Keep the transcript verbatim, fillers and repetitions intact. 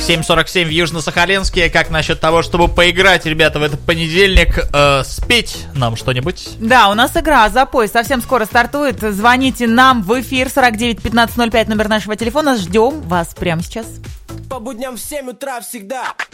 семь сорок семь в Южно-Сахалинске. Как насчет того, чтобы поиграть, ребята, в этот понедельник, э, спеть нам что-нибудь? Да, у нас игра «Запой» совсем скоро стартует. Звоните нам в эфир сорок девять пятнадцать ноль пять, номер нашего телефона. Ждем вас прямо сейчас. По будням в семь утра всегда